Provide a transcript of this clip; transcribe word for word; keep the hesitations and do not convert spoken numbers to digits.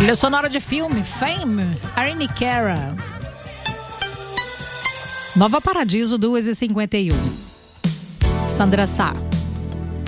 Trilha sonora de filme, Fame, Irene Cara. Nova Paradiso, duas e cinquenta e um. Sandra Sá.